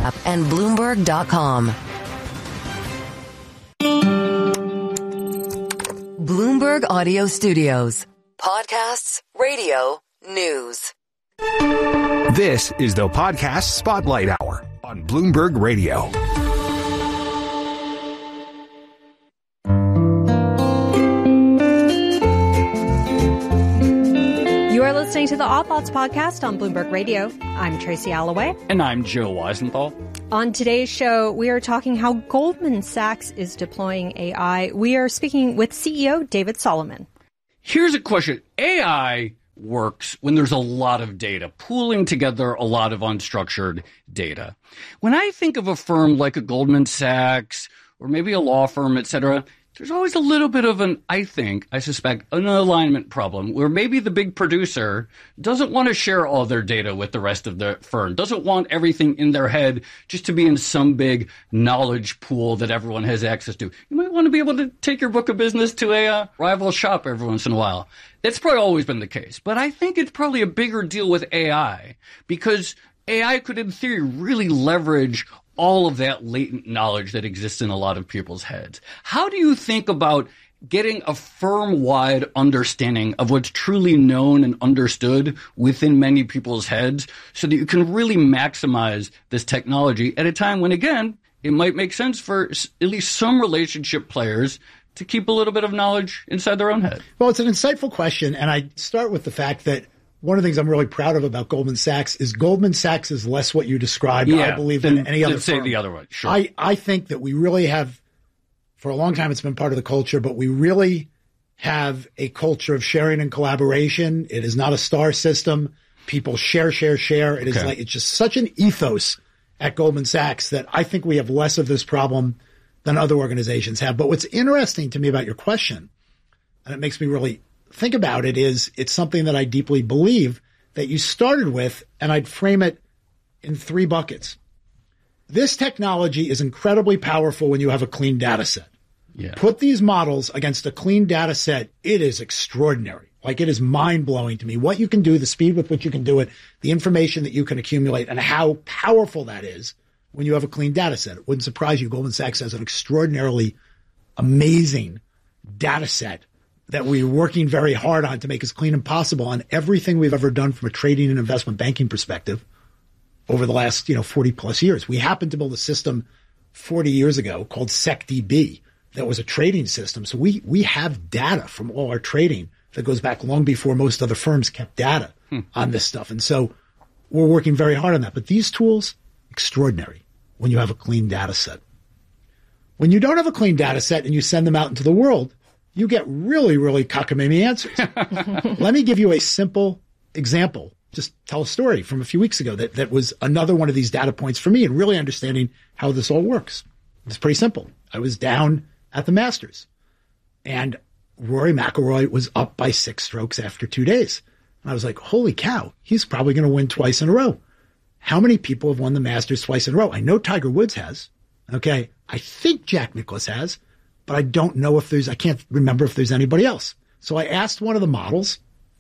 app and Bloomberg.com. Bloomberg Audio Studios. Podcasts, radio, news. This is the Podcast Spotlight Hour on Bloomberg Radio. You are listening to the Odd Lots podcast on Bloomberg Radio. I'm Tracy Alloway. And I'm Joe Weisenthal. On today's show, we are talking how Goldman Sachs is deploying AI. We are speaking with CEO David Solomon. Here's a question. AI works when there's a lot of data, pooling together a lot of unstructured data. When I think of a firm like a Goldman Sachs or maybe a law firm, et cetera, there's always a little bit of I suspect, an alignment problem where maybe the big producer doesn't want to share all their data with the rest of the firm, doesn't want everything in their head just to be in some big knowledge pool that everyone has access to. You might want to be able to take your book of business to a rival shop every once in a while. That's probably always been the case. But I think it's probably a bigger deal with AI because AI could, in theory, really leverage all of that latent knowledge that exists in a lot of people's heads. How do you think about getting a firm-wide understanding of what's truly known and understood within many people's heads so that you can really maximize this technology at a time when, again, it might make sense for at least some relationship players to keep a little bit of knowledge inside their own head? Well, it's an insightful question, and I start with the fact that one of the things I'm really proud of about Goldman Sachs is Goldman Sachs is less what you described, I believe, than any other firm. Say the other one. Sure. I think that we really have, for a long time, it's been part of the culture, but we really have a culture of sharing and collaboration. It is not a star system. People share. It is it's just such an ethos at Goldman Sachs that I think we have less of this problem than other organizations have. But what's interesting to me about your question, and it makes me really think about it, is it's something that I deeply believe that you started with, and I'd frame it in three buckets. This technology is incredibly powerful when you have a clean data set. Yeah. Put these models against a clean data set. It is extraordinary. Like, it is mind-blowing to me what you can do, the speed with which you can do it, the information that you can accumulate, and how powerful that is when you have a clean data set. It wouldn't surprise you. Goldman Sachs has an extraordinarily amazing data set that we're working very hard on to make as clean as possible on everything we've ever done from a trading and investment banking perspective over the last, 40 plus years. We happened to build a system 40 years ago called SecDB that was a trading system. So we have data from all our trading that goes back long before most other firms kept data on this stuff. And so we're working very hard on that. But these tools, extraordinary when you have a clean data set. When you don't have a clean data set and you send them out into the world, you get really, really cockamamie answers. Let me give you a simple example. Just tell a story from a few weeks ago that was another one of these data points for me and really understanding how this all works. It's pretty simple. I was down at the Masters, and Rory McIlroy was up by 6 strokes after 2 days. And I was like, holy cow, he's probably going to win twice in a row. How many people have won the Masters twice in a row? I know Tiger Woods has. Okay. I think Jack Nicklaus has. But I don't know if I can't remember if there's anybody else. So I asked one of the models,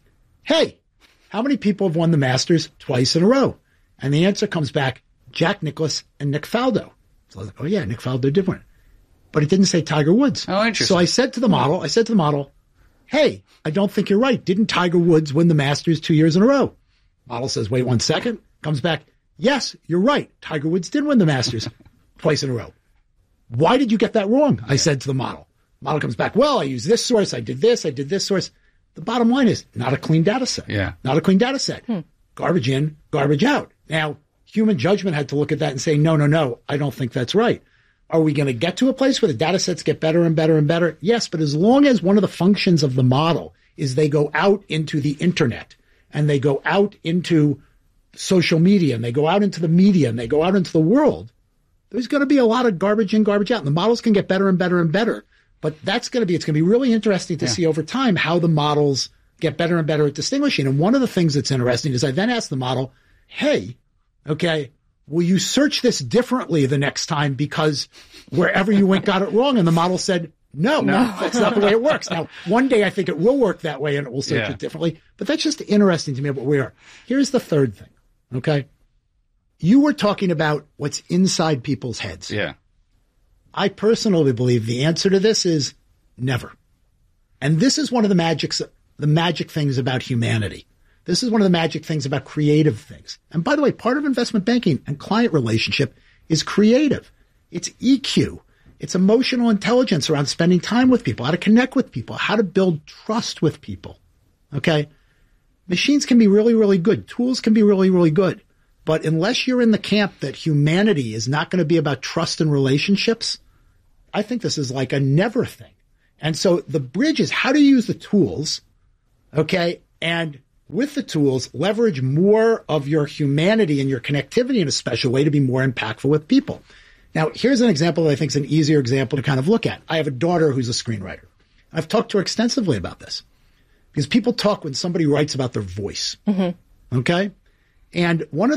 hey, how many people have won the Masters twice in a row? And the answer comes back, Jack Nicklaus and Nick Faldo. So I was like, oh yeah, Nick Faldo did win. But it didn't say Tiger Woods. Oh, interesting. So I said to the model, hey, I don't think you're right. Didn't Tiger Woods win the Masters 2 years in a row? Model says, wait 1 second. Comes back, yes, you're right. Tiger Woods did win the Masters twice in a row. Why did you get that wrong? I said to the model. Model comes back, well, I used this source, I did this source. The bottom line is not a clean data set. Yeah. Not a clean data set. Garbage in, garbage out. Now, human judgment had to look at that and say, no, I don't think that's right. Are we going to get to a place where the data sets get better and better and better? Yes, but as long as one of the functions of the model is they go out into the internet and they go out into social media and they go out into the media and they go out into the world, there's going to be a lot of garbage in, garbage out. And the models can get better and better and better. But it's going to be really interesting to see over time how the models get better and better at distinguishing. And one of the things that's interesting is I then asked the model, hey, okay, will you search this differently the next time because wherever you went got it wrong? And the model said, no, that's not the way it works. Now, one day I think it will work that way and it will search it differently. But that's just interesting to me about where we are. Here's the third thing, okay? you were talking about what's inside people's heads. Yeah. I personally believe the answer to this is never. And this is one of the magic things about humanity. This is one of the magic things about creative things. And by the way, part of investment banking and client relationship is creative. It's EQ. It's emotional intelligence around spending time with people, how to connect with people, how to build trust with people. Okay? Machines can be really, really good. Tools can be really, really good. But unless you're in the camp that humanity is not going to be about trust and relationships, I think this is like a never thing. And so the bridge is how to use the tools, okay, and with the tools, leverage more of your humanity and your connectivity in a special way to be more impactful with people. Now, here's an example that I think is an easier example to kind of look at. I have a daughter who's a screenwriter. I've talked to her extensively about this because people talk when somebody writes about their voice, okay? And one of